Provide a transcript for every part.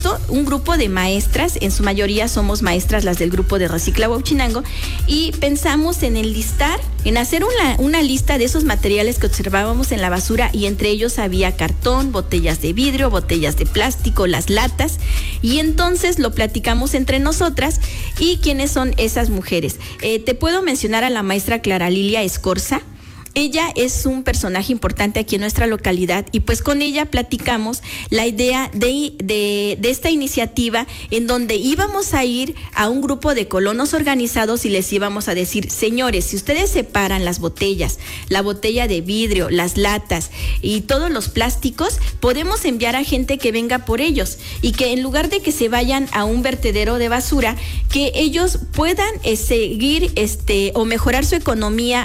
Un grupo de maestras, en su mayoría somos maestras las del grupo de Recicla Huauchinango, y pensamos en enlistar, en hacer una lista de esos materiales que observábamos en la basura, y entre ellos había cartón, botellas de vidrio, botellas de plástico, las latas, y entonces lo platicamos entre nosotras. ¿Y quiénes son esas mujeres? Te puedo mencionar a la maestra Clara Lilia Escorza. Ella es un personaje importante aquí en nuestra localidad, y pues con ella platicamos la idea de esta iniciativa, en donde íbamos a ir a un grupo de colonos organizados y les íbamos a decir: señores, si ustedes separan las botellas, la botella de vidrio, las latas y todos los plásticos, podemos enviar a gente que venga por ellos, y que en lugar de que se vayan a un vertedero de basura, que ellos puedan seguir o mejorar su economía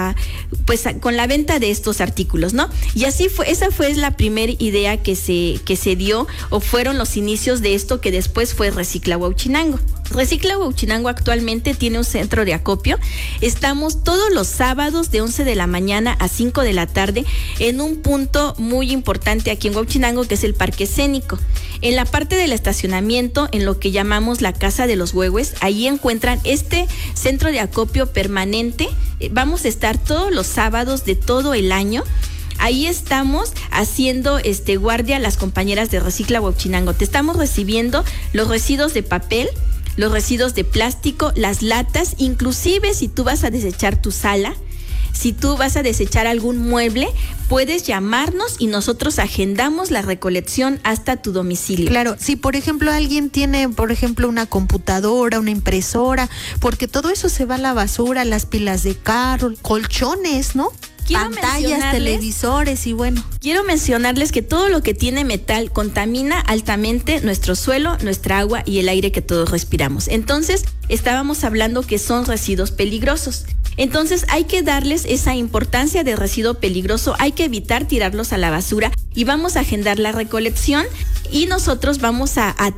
pues con la venta de estos artículos, ¿no? Y así fue, esa fue la primera idea que se dio, o fueron los inicios de esto que después fue Recicla Huauchinango. Recicla Huauchinango actualmente tiene un centro de acopio. Estamos todos los sábados de 11 de la mañana a 5 de la tarde en un punto muy importante aquí en Huauchinango, que es el Parque Escénico. En la parte del estacionamiento, en lo que llamamos la Casa de los Huehues, ahí encuentran este centro de acopio permanente. Vamos a estar todos los sábados de todo el año. Ahí estamos haciendo guardia las compañeras de Recicla Huauchinango. Te estamos recibiendo los residuos de papel, los residuos de plástico, las latas, inclusive si tú vas a desechar tu sala, si tú vas a desechar algún mueble, puedes llamarnos y nosotros agendamos la recolección hasta tu domicilio. Claro, si por ejemplo alguien tiene, por ejemplo, una computadora, una impresora, porque todo eso se va a la basura, las pilas de carro, colchones, ¿no? Pantallas, televisores y bueno. Quiero mencionarles que todo lo que tiene metal contamina altamente nuestro suelo, nuestra agua y el aire que todos respiramos. Entonces, estábamos hablando que son residuos peligrosos. Entonces, hay que darles esa importancia de residuo peligroso, hay que evitar tirarlos a la basura, y vamos a agendar la recolección, y nosotros vamos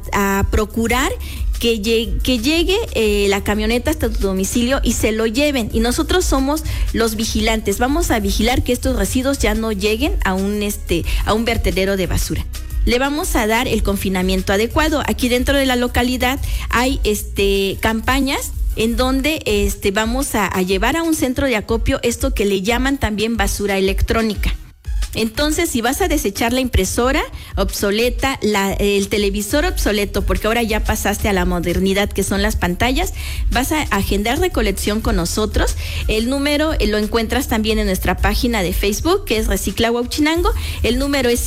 a procurar que llegue la camioneta hasta tu domicilio y se lo lleven, y nosotros somos los vigilantes. Vamos a vigilar que estos residuos ya no lleguen a un vertedero de basura. Le vamos a dar el confinamiento adecuado. Aquí dentro de la localidad hay campañas en donde vamos a llevar a un centro de acopio esto que le llaman también basura electrónica. Entonces, si vas a desechar la impresora obsoleta, el televisor obsoleto, porque ahora ya pasaste a la modernidad que son las pantallas, vas a agendar recolección con nosotros. El número lo encuentras también en nuestra página de Facebook, que es Recicla Huauchinango. El número es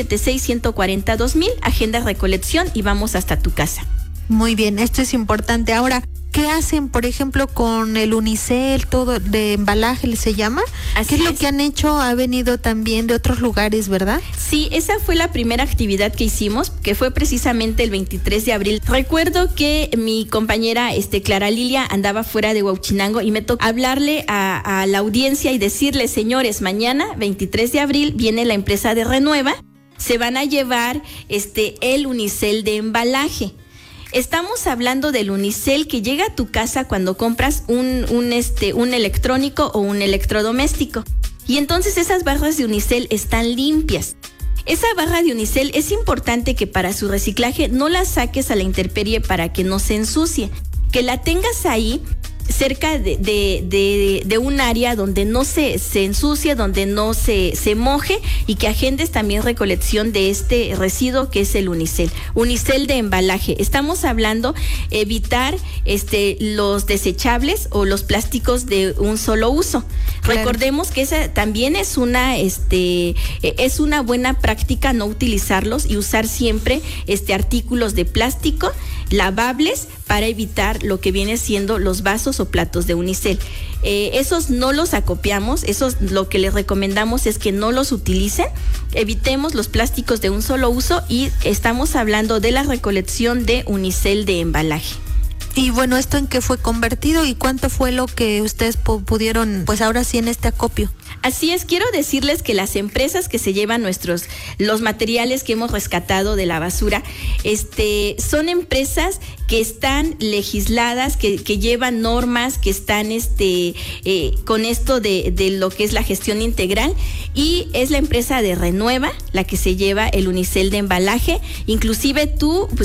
776-140-2000, agenda recolección y vamos hasta tu casa. Muy bien, esto es importante. Ahora, ¿qué hacen, por ejemplo, con el unicel, todo de embalaje se llama? ¿Qué es lo que han hecho? Ha venido también de otros lugares, ¿verdad? Sí, esa fue la primera actividad que hicimos, que fue precisamente el 23 de abril. Recuerdo que mi compañera Clara Lilia andaba fuera de Huauchinango y me tocó hablarle a la audiencia y decirle: señores, mañana 23 de abril viene la empresa de Renueva, se van a llevar el unicel de embalaje. Estamos hablando del unicel que llega a tu casa cuando compras un electrónico o un electrodoméstico. Y entonces esas barras de unicel están limpias. Esa barra de unicel es importante que para su reciclaje no la saques a la intemperie para que no se ensucie. Que la tengas ahí cerca de un área donde no se ensucie, donde no se moje, y que agendes también recolección de este residuo que es el unicel de embalaje. Estamos hablando evitar los desechables o los plásticos de un solo uso. Claro. Recordemos que esa también es una buena práctica no utilizarlos y usar siempre artículos de plástico lavables para evitar lo que viene siendo los vasos o platos de unicel. Esos no los acopiamos, esos lo que les recomendamos es que no los utilicen, evitemos los plásticos de un solo uso, y estamos hablando de la recolección de unicel de embalaje. Y bueno, ¿esto en qué fue convertido y cuánto fue lo que ustedes pudieron, pues ahora sí, en este acopio? Así es, quiero decirles que las empresas que se llevan los materiales que hemos rescatado de la basura, son empresas que están legisladas, que llevan normas, que están con esto de lo que es la gestión integral, y es la empresa de Renueva la que se lleva el unicel de embalaje. Inclusive tú, pues,